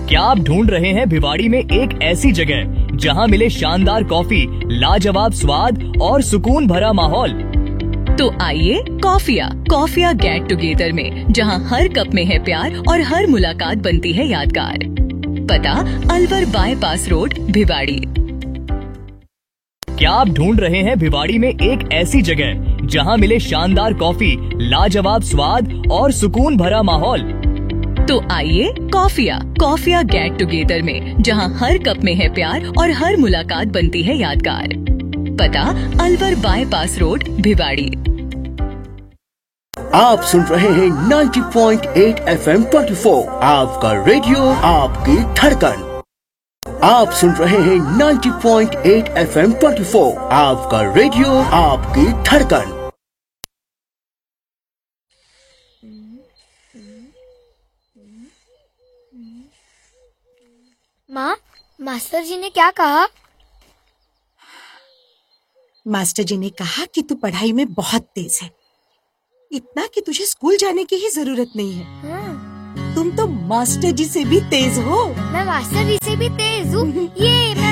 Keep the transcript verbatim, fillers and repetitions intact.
क्या आप ढूंढ रहे हैं भिवाड़ी में एक ऐसी जगह जहां मिले शानदार कॉफी, लाजवाब स्वाद और सुकून भरा माहौल? तो आइए कॉफिया कॉफिया गेट टुगेदर में, जहां हर कप में है प्यार और हर मुलाकात बनती है यादगार। पता अलवर बाईपास रोड, भिवाड़ी। क्या आप ढूंढ रहे हैं भिवाड़ी में एक ऐसी जगह जहां मिले शानदार कॉफी, लाजवाब स्वाद और सुकून भरा माहौल? तो आइए कॉफिया कॉफिया गेट टुगेदर में, जहां हर कप में है प्यार और हर मुलाकात बनती है यादगार। पता अलवर बाईपास रोड, भिवाड़ी। आप सुन रहे हैं नब्बे पॉइंट आठ एफ एम चौबीस, आपका रेडियो आपकी धड़कन। आप सुन रहे हैं नब्बे पॉइंट आठ एफ एम चौबीस, आपका रेडियो आपकी धड़कन। माँ, मास्टर जी ने क्या कहा? मास्टर जी ने कहा कि तू पढ़ाई में बहुत तेज है, इतना कि तुझे स्कूल जाने की ही जरूरत नहीं है। हाँ। तुम तो मास्टर जी से भी तेज हो। मैं मास्टर जी से भी तेज हूँ। ये मैं